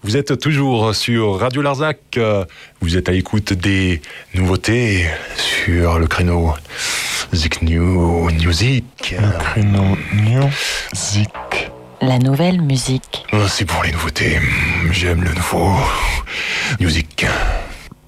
Vous êtes toujours sur Radio Larzac. Vous êtes à l'écoute des nouveautés sur le créneau Zik Music. Le créneau Music. La nouvelle musique. C'est pour les nouveautés. J'aime le nouveau Music.